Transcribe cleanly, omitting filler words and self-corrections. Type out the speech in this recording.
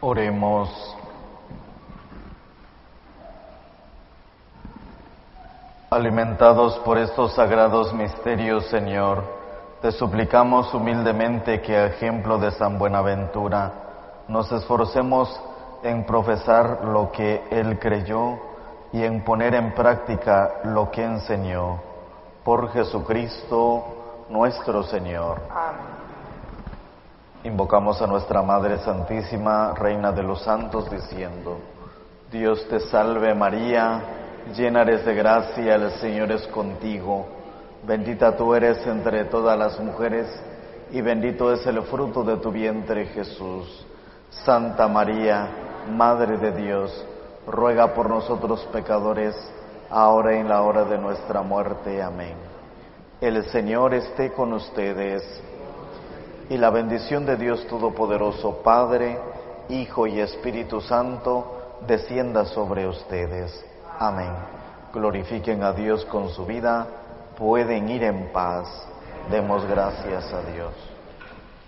Oremos. Alimentados por estos sagrados misterios, Señor, te suplicamos humildemente que, a ejemplo de San Buenaventura, nos esforcemos en profesar lo que él creyó y en poner en práctica lo que enseñó. Por Jesucristo nuestro Señor. Amén. Invocamos a nuestra Madre Santísima, Reina de los Santos, diciendo: Dios te salve María, llena eres de gracia, el Señor es contigo. Bendita tú eres entre todas las mujeres, y bendito es el fruto de tu vientre, Jesús. Santa María, Madre de Dios, ruega por nosotros pecadores, ahora y en la hora de nuestra muerte. Amén. El Señor esté con ustedes, y la bendición de Dios Todopoderoso, Padre, Hijo y Espíritu Santo, descienda sobre ustedes. Amén. Glorifiquen a Dios con su vida, pueden ir en paz. Demos gracias a Dios.